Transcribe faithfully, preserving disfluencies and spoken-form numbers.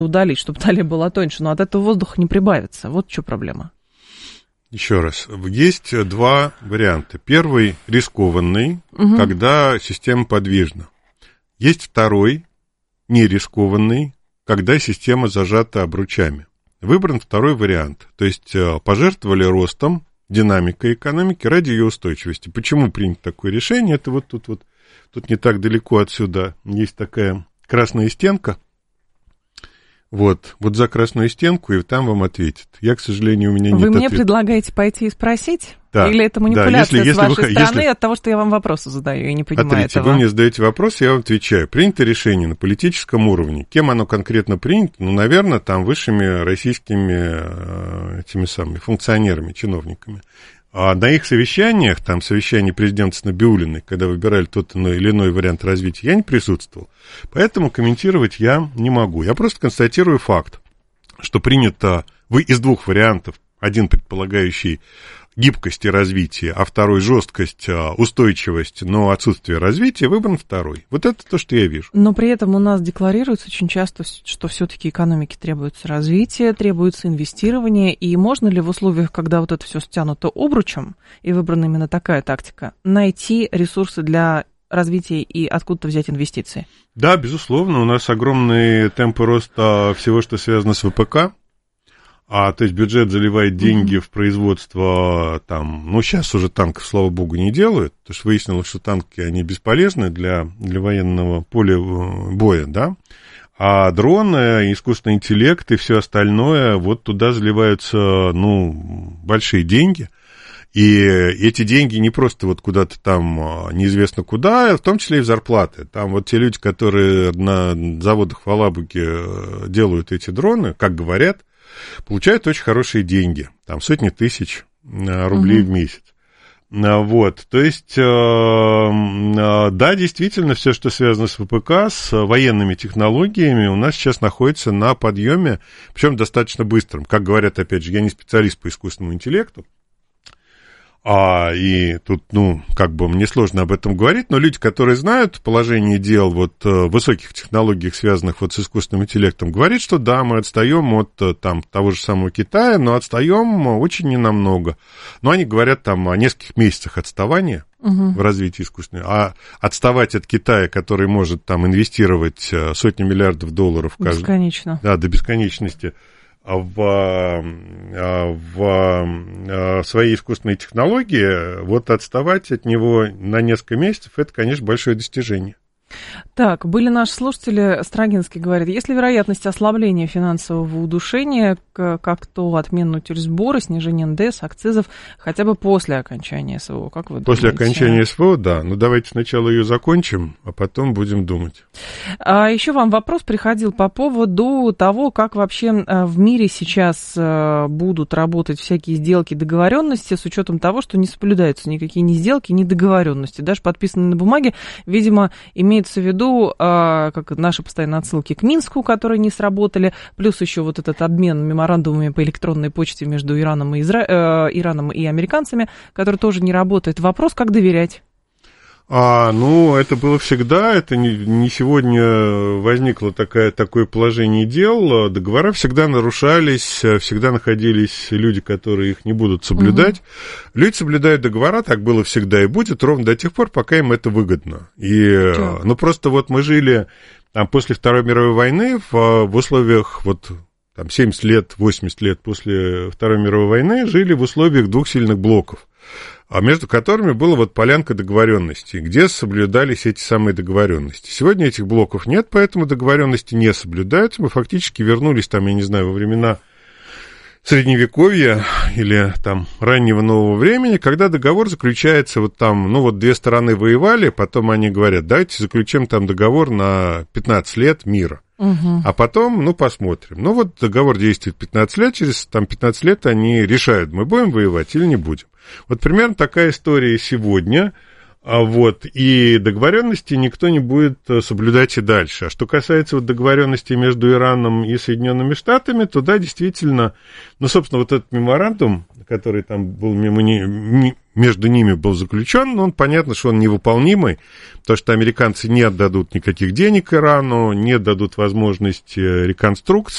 удалить, чтобы талия была тоньше, но от этого воздуха не прибавится. Вот в чем проблема. Еще раз. Есть два варианта. Первый – рискованный, угу. когда система подвижна. Есть второй – нерискованный, когда система зажата обручами. Выбран второй вариант. То есть пожертвовали ростом, динамикой экономики ради ее устойчивости. Почему принято такое решение? Это вот тут вот, тут не так далеко отсюда есть такая красная стенка. Вот, вот за красную стенку, и там вам ответят. Я, к сожалению, у меня нет Вы мне ответа. Предлагаете пойти и спросить? Да. Или это манипуляция да, если, с вашей если вы, стороны если... от того, что я вам вопросы задаю и не понимаю Смотрите, этого? вы мне задаете вопрос, я вам отвечаю. Принято решение на политическом уровне. Кем оно конкретно принято? Ну, наверное, там высшими российскими этими самыми функционерами, чиновниками. А на их совещаниях, там совещание президента с Набиуллиной, когда выбирали тот или иной вариант развития, я не присутствовал. Поэтому комментировать я не могу. Я просто констатирую факт, что принято вы из двух вариантов, один предполагающий гибкость и развитие, а второй жесткость, устойчивость, но отсутствие развития, выбран второй. Вот это то, что я вижу. Но при этом у нас декларируется очень часто, что все-таки экономике требуется развитие, требуется инвестирование, и можно ли в условиях, когда вот это все стянуто обручем, и выбрана именно такая тактика, найти ресурсы для развития и откуда-то взять инвестиции? Да, безусловно, у нас огромные темпы роста всего, что связано с ВПК. А, то есть бюджет заливает деньги mm-hmm. в производство, там, ну, сейчас уже танков, слава богу, не делают, потому что выяснилось, что танки, они бесполезны для, для военного поля боя, да, а дроны, искусственный интеллект и все остальное, вот туда заливаются, ну, большие деньги, и эти деньги не просто вот куда-то там неизвестно куда, в том числе и в зарплаты. Там вот те люди, которые на заводах в Алабуге делают эти дроны, как говорят, получают очень хорошие деньги, там сотни тысяч рублей uh-huh. в месяц. Вот, то есть, да, действительно, все, что связано с ВПК, с военными технологиями, у нас сейчас находится на подъеме, причем достаточно быстром. Как говорят, опять же, я не специалист по искусственному интеллекту, А, и тут, ну, как бы мне сложно об этом говорить, но люди, которые знают положение дел вот в высоких технологиях, связанных вот с искусственным интеллектом, говорят, что да, мы отстаем от там того же самого Китая, но отстаем очень ненамного. Но они говорят там о нескольких месяцах отставания угу. в развитии искусственного. А отставать от Китая, который может там инвестировать сотни миллиардов долларов каждый... Бесконечно. Да, до бесконечности. В, в своей искусственной технологии, вот отставать от него на несколько месяцев, это, конечно, большое достижение. Так, были наши слушатели, Строгинский говорит, есть ли вероятность ослабления финансового удушения, как то отмену тюрьсбора, снижение эн дэ эс, акцизов, хотя бы после окончания СВО? Как вы после думаете? окончания СВО, да. Ну, давайте сначала ее закончим, а потом будем думать. А еще вам вопрос приходил по поводу того, как вообще в мире сейчас будут работать всякие сделки, договоренности, с учетом того, что не соблюдаются никакие ни сделки, ни договоренности. Даже подписанные на бумаге, видимо, имеется в виду, как наши постоянные отсылки к Минску, которые не сработали, плюс еще вот этот обмен меморандумами по электронной почте между Ираном и, Изра... э, Ираном и американцами, который тоже не работает. Вопрос, как доверять? А, ну, это было всегда, это не, не сегодня возникло такое, такое положение дел. Договора всегда нарушались, всегда находились люди, которые их не будут соблюдать. Угу. Люди соблюдают договора, так было всегда и будет, ровно до тех пор, пока им это выгодно. И, ну, просто вот мы жили там, после Второй мировой войны в, в условиях вот... там семьдесят лет, восемьдесят лет после Второй мировой войны жили в условиях двух сильных блоков, а между которыми была вот полянка договоренностей, где соблюдались эти самые договоренности. Сегодня этих блоков нет, поэтому договоренности не соблюдаются. Мы фактически вернулись там, я не знаю, во времена Средневековья или там раннего нового времени, когда договор заключается вот там, ну вот две стороны воевали, потом они говорят, давайте заключим там договор на пятнадцать лет мира. Угу. А потом, ну, посмотрим. Ну, вот договор действует пятнадцать лет, через там, пятнадцать лет они решают, мы будем воевать или не будем. Вот примерно такая история сегодня. А вот, и договоренности никто не будет соблюдать и дальше. А что касается вот договоренностей между Ираном и Соединенными Штатами, то да, действительно, ну, собственно, вот этот меморандум, который там был мемони... между ними был заключен, но он, понятно, что он невыполнимый, потому что американцы не отдадут никаких денег Ирану, не дадут возможности реконструкции.